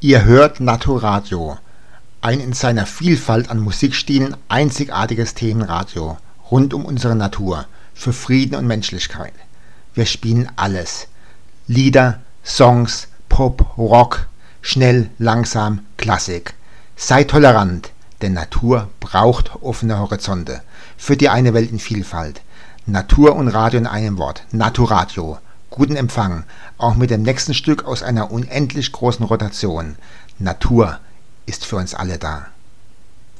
Ihr hört Naturadio, ein in seiner Vielfalt an Musikstilen einzigartiges Themenradio rund um unsere Natur, für Frieden und Menschlichkeit. Wir spielen alles: Lieder, Songs, Pop, Rock, schnell, langsam, Klassik. Sei tolerant, denn Natur braucht offene Horizonte für die eine Welt in Vielfalt. Natur und Radio in einem Wort: Naturadio. Guten Empfang, auch mit dem nächsten Stück aus einer unendlich großen Rotation. Natur ist für uns alle da.